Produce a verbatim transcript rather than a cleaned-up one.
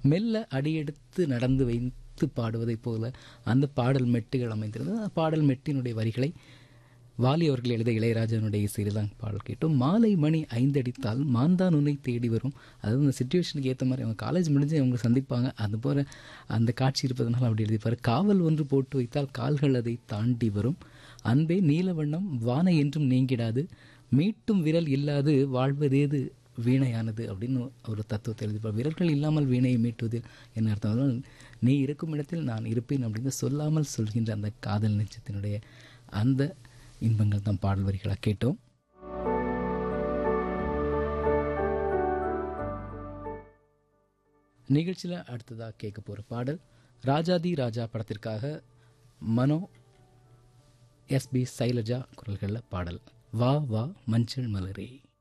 மெல்ல அடியெடுத்து நடந்து வைத்து பாடுவதைப் போல அந்த பாடல் மெட்டுகள் அமைந்திருந்தது. அந்த பாடல் மெட்டினுடைய வரிகளை வாலி அவர்கள் எழுத இளையராஜனுடைய இசையில் தான் பாடல் கேட்டோம். மாலை மணி ஐந்தடித்தால் மாந்தான் உன்னை தேடி வரும். அதாவது அந்த சுச்சுவேஷனுக்கு ஏற்ற மாதிரி அவங்க காலேஜ் முடிஞ்சு அவங்க சந்திப்பாங்க, அது போல் அந்த காட்சி இருப்பதனால அப்படி எழுதிப்பார். காவல் ஒன்று போட்டு வைத்தால் கால்கள் அதை தாண்டி வரும். அன்பே நீலவண்ணம் வானை என்றும் நீங்கிடாது, மீட்டும் விரல் இல்லாது வாழ்வதேது வீணையானது அப்படின்னு ஒரு தத்துவத்தை எழுதிப்பார். விரல்கள் இல்லாமல் வீணையை மீட்டுவதில் என்ன அர்த்தம்? நீ இருக்கும் இடத்தில் நான் இருப்பேன் அப்படின்னு சொல்லாமல் சொல்கின்ற அந்த காதல் நெஞ்சத்தினுடைய அந்த இன்பங்கள் தான் பாடல் வரிகளாக கேட்டோம். நிகழ்ச்சியில் அடுத்ததாக கேட்க போகிற பாடல் ராஜாதி ராஜா படத்திற்காக மனோ எஸ் பி சைலஜா குரல்களில் பாடல் வா வா மஞ்சள் மலரே.